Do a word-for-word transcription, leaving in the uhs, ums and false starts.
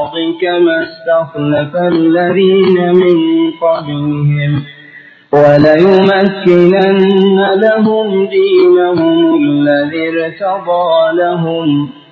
الأرض كما استخلف الذين من قبلهم وليمكنن لهم دينهم الذي ارتضى لهم